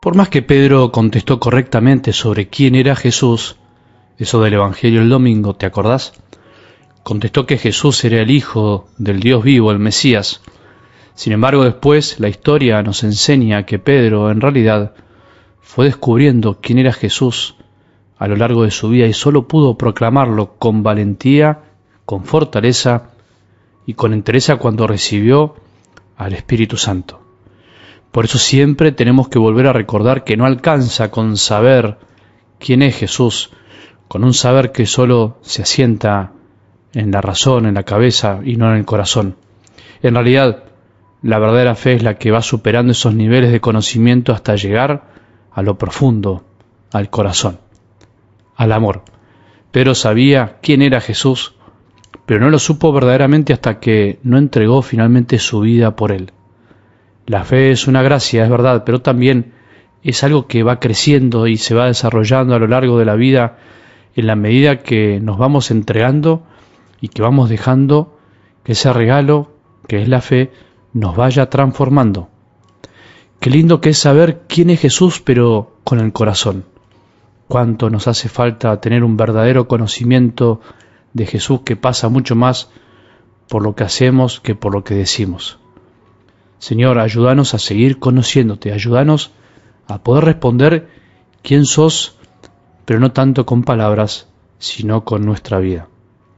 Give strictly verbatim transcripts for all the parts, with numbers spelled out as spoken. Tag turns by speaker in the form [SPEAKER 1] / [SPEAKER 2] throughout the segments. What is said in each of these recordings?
[SPEAKER 1] Por más que Pedro contestó correctamente sobre quién era Jesús, eso del Evangelio el domingo, ¿te acordás? Contestó que Jesús era el Hijo del Dios vivo, el Mesías. Sin embargo, después la historia nos enseña que Pedro, en realidad, fue descubriendo quién era Jesús a lo largo de su vida y solo pudo proclamarlo con valentía, con fortaleza y con entereza cuando recibió al Espíritu Santo. Por eso siempre tenemos que volver a recordar que no alcanza con saber quién es Jesús, con un saber que solo se asienta en la razón, en la cabeza y no en el corazón. En realidad, la verdadera fe es la que va superando esos niveles de conocimiento hasta llegar a lo profundo, al corazón, al amor. Pedro sabía quién era Jesús, pero no lo supo verdaderamente hasta que no entregó finalmente su vida por él. La fe es una gracia, es verdad, pero también es algo que va creciendo y se va desarrollando a lo largo de la vida en la medida que nos vamos entregando y que vamos dejando que ese regalo, que es la fe, nos vaya transformando. Qué lindo que es saber quién es Jesús, pero con el corazón. Cuánto nos hace falta tener un verdadero conocimiento de Jesús que pasa mucho más por lo que hacemos que por lo que decimos. Señor, ayúdanos a seguir conociéndote, ayúdanos a poder responder quién sos, pero no tanto con palabras, sino con nuestra vida.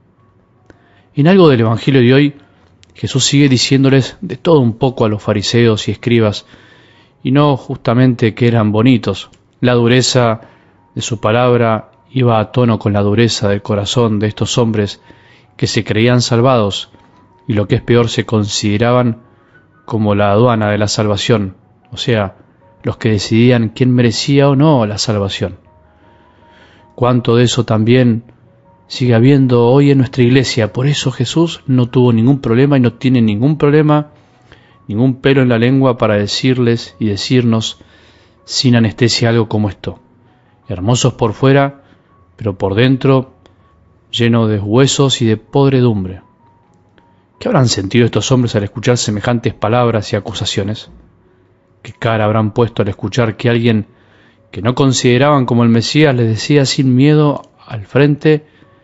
[SPEAKER 1] En algo del Evangelio de hoy, Jesús sigue diciéndoles de todo un poco a los fariseos y escribas, y no justamente que eran bonitos. La dureza de su palabra iba a tono con la dureza del corazón de estos hombres que se creían salvados y lo que es peor se consideraban como la aduana de la salvación, o sea, los que decidían quién merecía o no la salvación. Cuánto de eso también sigue habiendo hoy en nuestra iglesia. Por eso Jesús no tuvo ningún problema y no tiene ningún problema, ningún pelo en la lengua para decirles y decirnos sin anestesia algo como esto. Hermosos por fuera, pero por dentro lleno de huesos y de podredumbre. ¿Qué habrán sentido estos hombres al escuchar semejantes palabras y acusaciones? ¿Qué cara habrán puesto al escuchar que alguien que no consideraban como el Mesías les decía sin miedo al frente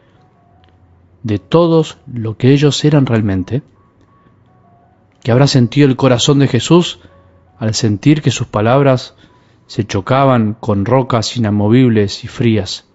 [SPEAKER 1] de todos lo que ellos eran realmente? ¿Qué habrá sentido el corazón de Jesús al sentir que sus palabras se chocaban con rocas inamovibles y frías?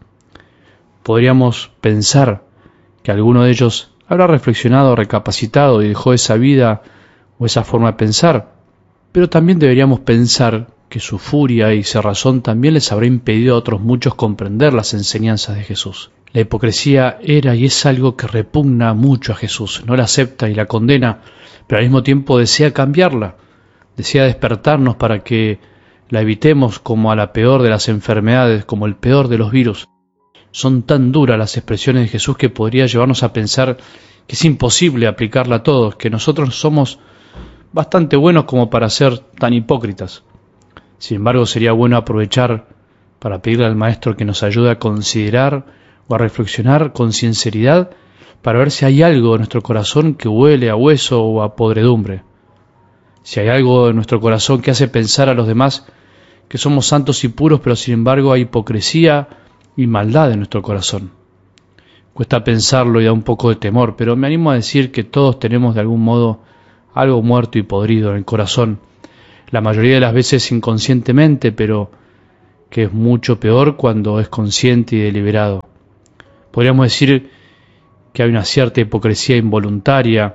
[SPEAKER 1] Podríamos pensar que alguno de ellos habrá reflexionado, recapacitado y dejó esa vida o esa forma de pensar, pero también deberíamos pensar que su furia y cerrazón también les habrá impedido a otros muchos comprender las enseñanzas de Jesús. La hipocresía era y es algo que repugna mucho a Jesús, no la acepta y la condena, pero al mismo tiempo desea cambiarla, desea despertarnos para que la evitemos como a la peor de las enfermedades, como el peor de los virus. Son tan duras las expresiones de Jesús que podría llevarnos a pensar que es imposible aplicarla a todos, que nosotros somos bastante buenos como para ser tan hipócritas. Sin embargo, sería bueno aprovechar para pedirle al Maestro que nos ayude a considerar o a reflexionar con sinceridad para ver si hay algo en nuestro corazón que huele a hueso o a podredumbre. Si hay algo en nuestro corazón que hace pensar a los demás que somos santos y puros, pero sin embargo hay hipocresía y maldad en nuestro corazón. Cuesta pensarlo y da un poco de temor, pero me animo a decir que todos tenemos de algún modo algo muerto y podrido en el corazón, la mayoría de las veces inconscientemente, pero que es mucho peor cuando es consciente y deliberado. Podríamos decir que hay una cierta hipocresía involuntaria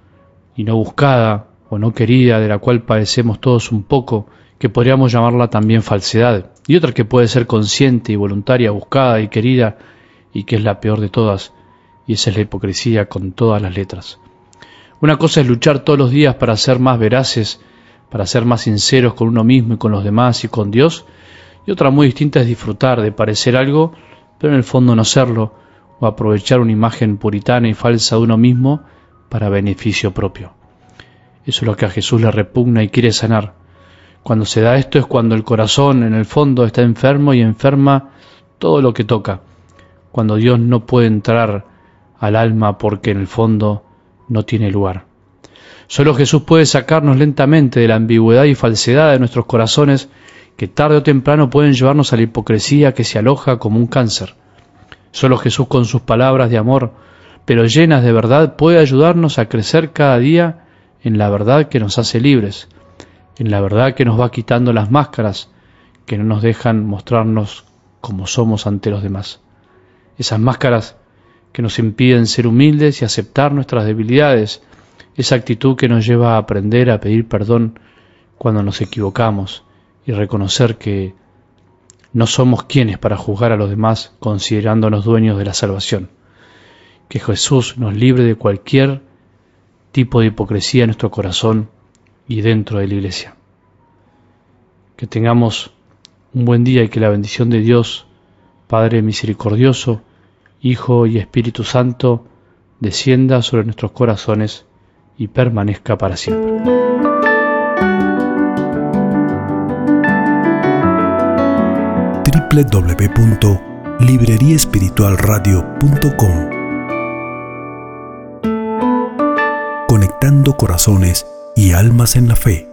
[SPEAKER 1] y no buscada o no querida, de la cual padecemos todos un poco, que podríamos llamarla también falsedad, y otra que puede ser consciente y voluntaria, buscada y querida, y que es la peor de todas, y esa es la hipocresía con todas las letras. Una cosa es luchar todos los días para ser más veraces, para ser más sinceros con uno mismo y con los demás y con Dios, y otra muy distinta es disfrutar de parecer algo, pero en el fondo no serlo, o aprovechar una imagen puritana y falsa de uno mismo para beneficio propio. Eso es lo que a Jesús le repugna y quiere sanar. Cuando se da esto es cuando el corazón en el fondo está enfermo y enferma todo lo que toca, cuando Dios no puede entrar al alma porque en el fondo no tiene lugar. Solo Jesús puede sacarnos lentamente de la ambigüedad y falsedad de nuestros corazones que tarde o temprano pueden llevarnos a la hipocresía que se aloja como un cáncer. Solo Jesús, con sus palabras de amor, pero llenas de verdad, puede ayudarnos a crecer cada día en la verdad que nos hace libres, en la verdad que nos va quitando las máscaras que no nos dejan mostrarnos como somos ante los demás. Esas máscaras que nos impiden ser humildes y aceptar nuestras debilidades, esa actitud que nos lleva a aprender a pedir perdón cuando nos equivocamos y reconocer que no somos quienes para juzgar a los demás considerándonos dueños de la salvación. Que Jesús nos libre de cualquier tipo de hipocresía en nuestro corazón y dentro de la iglesia. Que tengamos un buen día y que la bendición de Dios, Padre misericordioso, Hijo y Espíritu Santo, descienda sobre nuestros corazones y permanezca para siempre.
[SPEAKER 2] doble u doble u doble u punto librería espiritual radio punto com Conectando corazones y almas en la fe.